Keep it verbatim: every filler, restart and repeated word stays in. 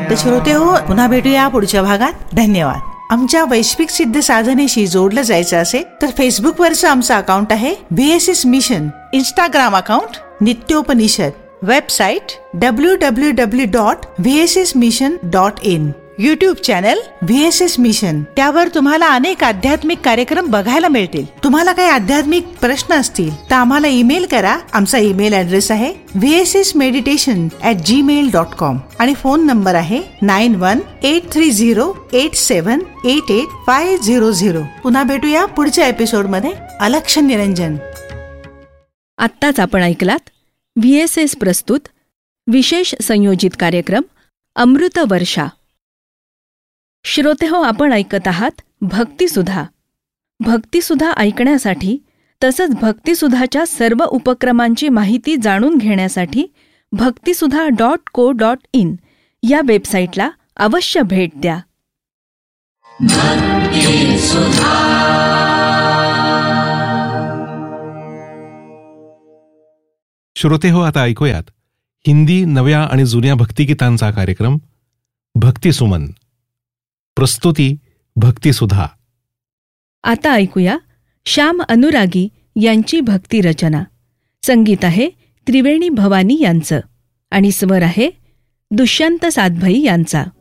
तर श्रोते हो, पुन्हा भेटूया पुढच्या भागात. धन्यवाद. आमच्या वैश्विक सिद्ध साधनेशी जोडलं जायचं असेल तर फेसबुकवरचं आमचं अकाउंट आहे V S S mission, Instagram account नित्योपनिषद, website W W W dot V S S mission dot in, YouTube channel V S S mission. त्यावर तुम्हाला अनेक आध्यात्मिक कार्यक्रम बघायला मिळतील. तुम्हाला काही आध्यात्मिक प्रश्न असतील तर आम्हाला ईमेल करा. आमचा ईमेल ऍड्रेस आहे V S S meditation at Gmail dot com आणि फोन नंबर आहे nine one eight three zero eight सेवन eight eight five zero zero. पुन्हा भेटूया पुढच्या एपिसोड मध्ये. अलक्ष निरंजन. आत्ताच आपण ऐकलात व्ही एस एस प्रस्तुत विशेष संयोजित कार्यक्रम अमृत वर्षा. श्रोतेहो, आपण ऐकत आहात भक्तिसुधा. भक्तिसुधा ऐकण्यासाठी तसंच भक्तिसुधाच्या सर्व उपक्रमांची माहिती जाणून घेण्यासाठी भक्तिसुधा डॉट को डॉट इन या वेबसाईटला अवश्य भेट द्या. श्रोतेहो, आता ऐकूयात हिंदी नव्या आणि जुन्या भक्तिगीतांचा कार्यक्रम भक्तिसुमन. प्रस्तुती भक्तिसुधा. आता ऐकूया श्याम अनुरागी यांची भक्ती रचना. संगीत आहे त्रिवेणी भवानी यांचं आणि स्वर आहे दुष्यंत सातभाई यांचा.